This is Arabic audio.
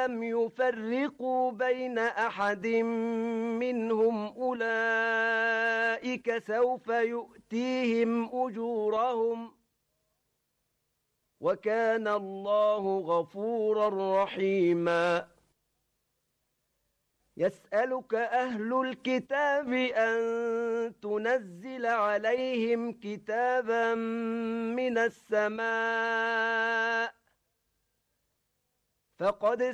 لم يفرقوا بين أحد منهم أولئك سوف يؤتيهم أجورهم وكان الله غفورا رحيما يسألك أهل الكتاب أن تنزل عليهم كتابا من السماء فقد